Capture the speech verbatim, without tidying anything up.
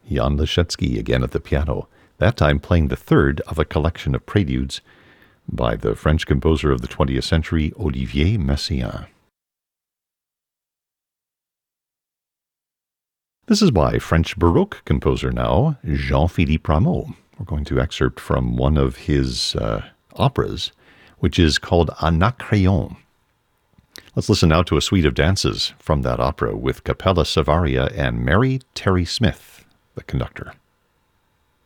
Jan Leschetski again at the piano, that time playing the third of a collection of preludes by the French composer of the twentieth century, Olivier Messiaen. This is by French Baroque composer now, Jean-Philippe Rameau. We're going to excerpt from one of his uh, operas, which is called Anacreon. Let's listen now to a suite of dances from that opera with Capella Savaria and Mary Terry Smith, the conductor.